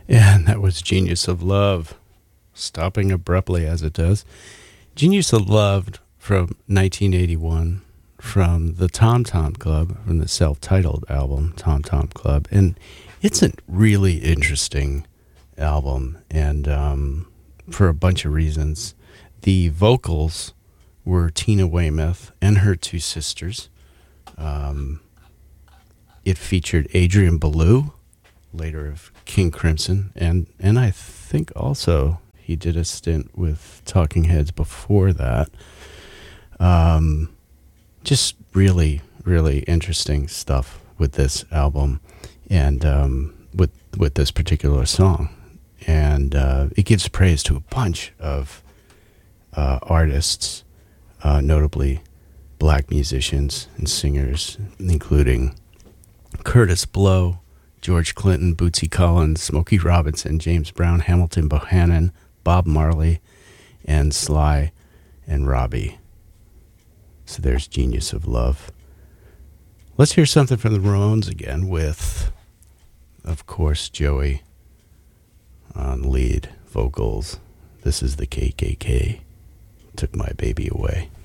And that was Genius of Love, stopping abruptly as it does. Genius of Love from 1981 from the Tom Tom Club, from the self-titled album, Tom Tom Club. And it's a really interesting album, and for a bunch of reasons. The vocals were Tina Weymouth and her two sisters. It featured Adrian Belew, later of King Crimson, and I think also he did a stint with Talking Heads before that. Just really, really interesting stuff with this album, and with this particular song. And it gives praise to a bunch of artists, notably black musicians and singers, including Curtis Blow, George Clinton, Bootsy Collins, Smokey Robinson, James Brown, Hamilton Bohannon, Bob Marley, and Sly and Robbie. So there's Genius of Love. Let's hear something from the Ramones again with, of course, Joey on lead vocals. This is the KKK. Took My Baby Away.